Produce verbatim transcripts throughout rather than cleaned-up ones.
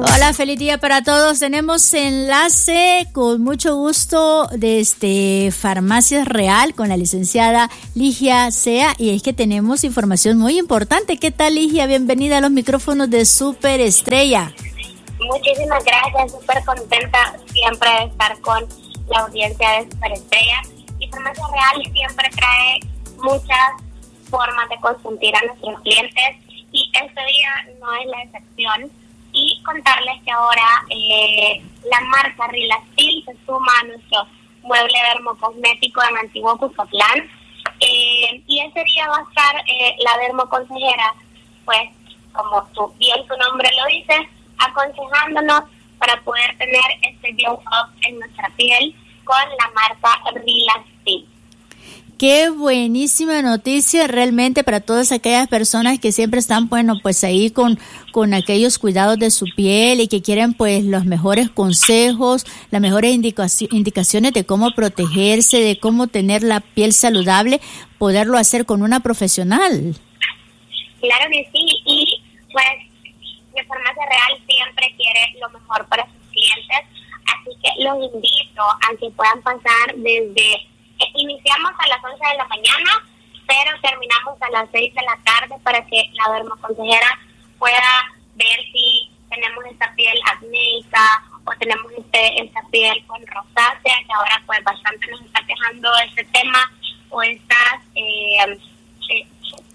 Hola, feliz día para todos. Tenemos enlace con mucho gusto desde Farmacias Real con la licenciada Ligia Sea, y es que tenemos información muy importante. ¿Qué tal, Ligia? Bienvenida a los micrófonos de Super Estrella. Muchísimas gracias, súper contenta siempre de estar con la audiencia de Super Estrella. Y Farmacias Real siempre trae muchas formas de consentir a nuestros clientes y este día no es la excepción. Y contarles que ahora eh, la marca Rilastil se suma a nuestro mueble dermocosmético en Antiguo Cuscatlán. Eh, y ese día va a estar eh, la dermoconsejera, pues como tú, bien su nombre lo dice, aconsejándonos para poder tener este glow up en nuestra piel con la marca Rilastil. Qué buenísima noticia realmente para todas aquellas personas que siempre están, bueno, pues ahí con, con aquellos cuidados de su piel y que quieren pues los mejores consejos, las mejores indicaci- indicaciones de cómo protegerse, de cómo tener la piel saludable, poderlo hacer con una profesional. Claro que sí, y pues la Farmacia Real siempre quiere lo mejor para sus clientes, así que los invito a que puedan pasar desde... Iniciamos a las once de la mañana, pero terminamos a las seis de la tarde para que la dermoconsejera pueda ver si tenemos esta piel acnéica o tenemos este esta piel con rosácea, que ahora pues bastante nos está quejando este tema, o estas eh, eh,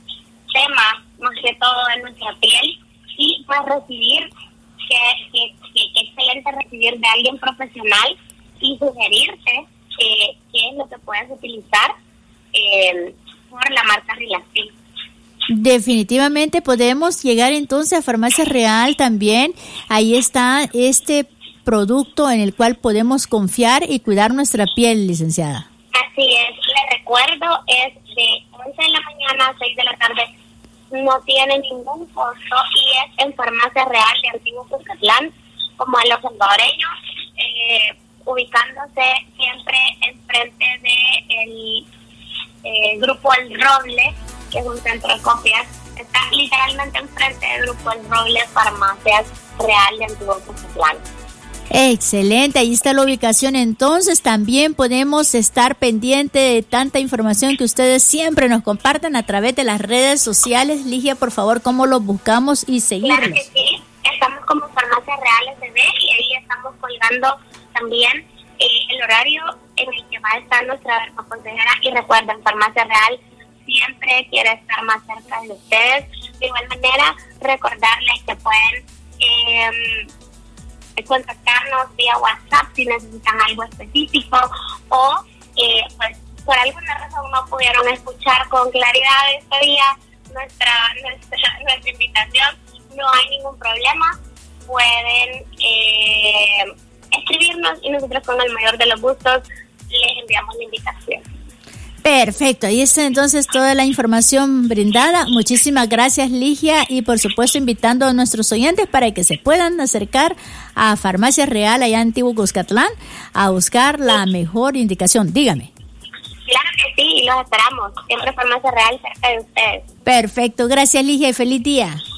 temas más que todo de nuestra piel, y pues recibir, que, que, que, que excelente recibir de alguien profesional y sugerirte Eh, qué es lo que puedes utilizar eh, por la marca Rilastil. Definitivamente podemos llegar entonces a Farmacia Real también. Ahí está este producto en el cual podemos confiar y cuidar nuestra piel, licenciada. Así es, les recuerdo, es de once de la mañana a seis de la tarde, no tiene ningún costo y es en Farmacia Real de Antiguo Cuscatlán, como a los salvadoreños, eh, ubicándose siempre enfrente de el eh, Grupo El Roble, que es un centro de copias. Está literalmente enfrente del Grupo El Roble, Farmacias Real de Antiguo Cuscatlán. Excelente, ahí está la ubicación. Entonces también podemos estar pendiente de tanta información que ustedes siempre nos comparten a través de las redes sociales. Ligia, por favor, ¿cómo los buscamos y seguirlos? Claro que sí, estamos como Farmacias Reales B B y ahí estamos colgando también eh, el horario en el que va a estar nuestra dermoconsejera. Y recuerden, Farmacia Real siempre quiere estar más cerca de ustedes. De igual manera, recordarles que pueden eh, contactarnos vía WhatsApp si necesitan algo específico o eh, pues por alguna razón no pudieron escuchar con claridad este día nuestra, nuestra, nuestra invitación. No hay ningún problema, pueden eh, escribirnos y nosotros con el mayor de los gustos les enviamos la invitación. Perfecto, ahí está entonces toda la información brindada. Muchísimas gracias, Ligia, y por supuesto invitando a nuestros oyentes para que se puedan acercar a Farmacia Real allá en Antiguo Cuscatlán a buscar la mejor indicación. Dígame. Claro que sí, los esperamos. Siempre Farmacia Real cerca de ustedes. Perfecto, gracias, Ligia, y feliz día.